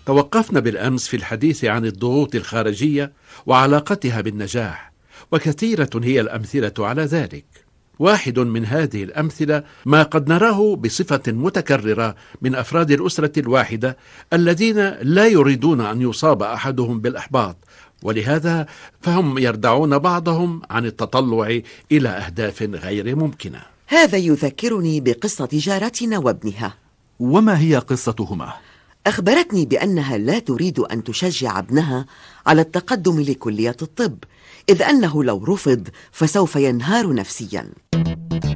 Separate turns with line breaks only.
توقفنا بالأمس في الحديث عن الضغوط الخارجية وعلاقتها بالنجاح، وكثيرة هي الأمثلة على ذلك. واحد من هذه الأمثلة ما قد نراه بصفة متكررة من أفراد الأسرة الواحدة الذين لا يريدون أن يصاب أحدهم بالإحباط، ولهذا فهم يردعون بعضهم عن التطلع إلى أهداف غير ممكنة.
هذا يذكرني بقصة جارتنا وابنها.
وما هي قصتهما؟
أخبرتني بأنها لا تريد أن تشجع ابنها على التقدم لكلية الطب، إذ أنه لو رفض فسوف ينهار نفسيا.